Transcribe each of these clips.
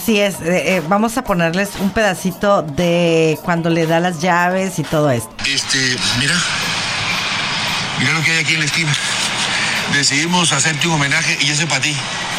Así es, vamos a ponerles un pedacito de cuando le da las llaves y todo esto. Mira lo que hay aquí en la esquina. Decidimos hacerte un homenaje y ese para ti.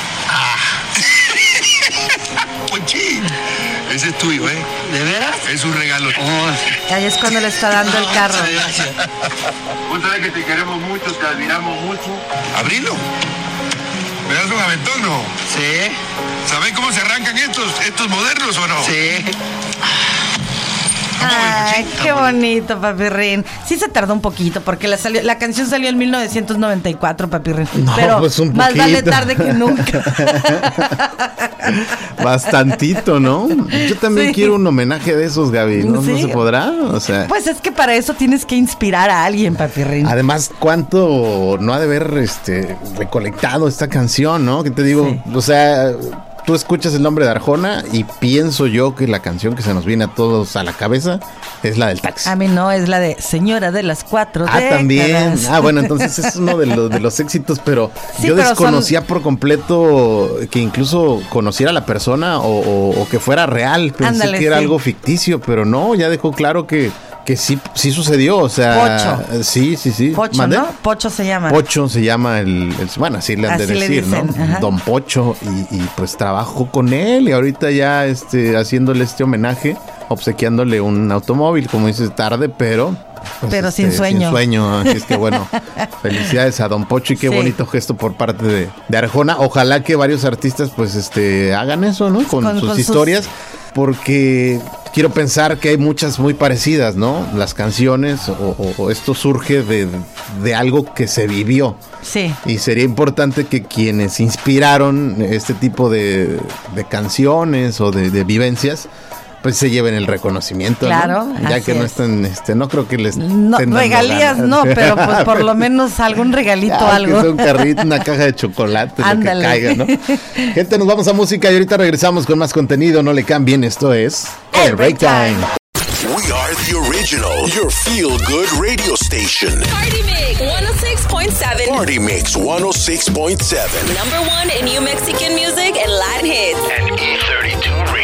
Ponchín, ese es tuyo, ¿eh? ¿De veras? Es un regalo. Ahí es cuando le está dando el carro. Vos sabés que te queremos mucho, te admiramos mucho. ¿Abrilo? ¿Me das un aventón, no? Sí. ¿Sabés cómo se arrancan estos modernos o no? Sí. Ay, qué bonito, Papirrín. Sí se tardó un poquito porque la canción salió en 1994, Papirrín. No, pero pues un más poquito. vale tarde que nunca. Bastantito, ¿no? Yo también quiero un homenaje de esos, Gaby. ¿No? ¿Sí? ¿No se podrá? O sea, Pues es que para eso tienes que inspirar a alguien, Papirrín. además, ¿cuánto no ha de haber recolectado esta canción, no? Que te digo, Sí. o sea, tú escuchas el nombre de Arjona y pienso yo que la canción que se nos viene a todos a la cabeza es la del taxi. A mí no, es la de Señora de las 4 décadas. También. Bueno, entonces es uno de los éxitos, pero Sí, yo pero desconocía por completo que incluso conociera a la persona o que fuera real. Pensé Ándale, que era sí. algo ficticio, pero no, ya dejó claro que sí sucedió, o sea... Pocho. Sí. Pocho, ¿Mande? ¿no? Pocho se llama. Pocho se llama bueno, así le han de Así le decir, dicen, ¿no? ajá. Don Pocho, y pues trabajó con él y ahorita ya haciéndole este homenaje, obsequiándole un automóvil, como dices, tarde, pero... pues, Pero sin sueño. Sin sueño, así es que bueno, felicidades a Don Pocho y qué Sí. bonito gesto por parte de Arjona. Ojalá que varios artistas pues hagan eso, ¿no? Con sus historias, porque quiero pensar que hay muchas muy parecidas, ¿no? Las canciones o esto surge de algo que se vivió. Sí. Y sería importante que quienes inspiraron este tipo de canciones o de vivencias pues se lleven el reconocimiento, Claro, ¿no? Ya así que no es. estén, no creo que les No, estén dando regalías ganas. no, pero pues por lo menos algún regalito, Ya, algo. que sea un carrito, una caja de chocolate, lo que Ándale. caiga, ¿no? Gente, nos vamos a música y ahorita regresamos con más contenido. No le cambien, esto es El Break Time. We are the original, your feel-good radio station. Party Mix 106.7. Party Mix 106.7. Number one in New Mexican music and Latin hits. And E32 Radio.